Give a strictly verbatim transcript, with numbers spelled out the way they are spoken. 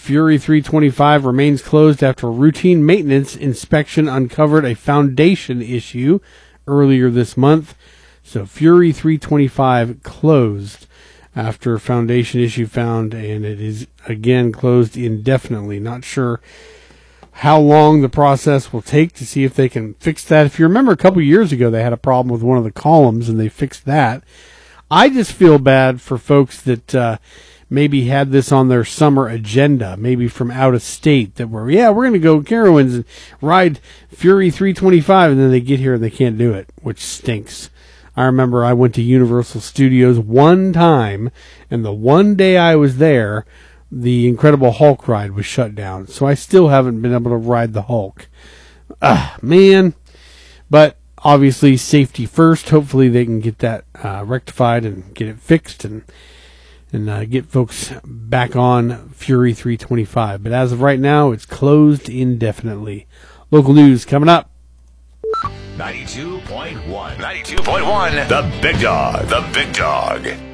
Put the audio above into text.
Fury three twenty-five remains closed after routine maintenance inspection uncovered a foundation issue earlier this month. So Fury three twenty-five closed after a foundation issue found, and it is again closed indefinitely. Not sure how long the process will take to see if they can fix that. If you remember a couple years ago, they had a problem with one of the columns, and they fixed that. I just feel bad for folks that uh, maybe had this on their summer agenda, maybe from out of state, that were, yeah, we're going to go Carowinds and ride Fury three twenty-five, and then they get here and they can't do it, which stinks. I remember I went to Universal Studios one time, and the one day I was there, the Incredible Hulk ride was shut down. So I still haven't been able to ride the Hulk. Ah, man. But obviously, safety first. Hopefully they can get that uh, rectified and get it fixed and and uh, get folks back on Fury three twenty-five. But as of right now, it's closed indefinitely. Local news coming up. ninety-two point one. ninety-two point one. The Big Dog. The Big Dog.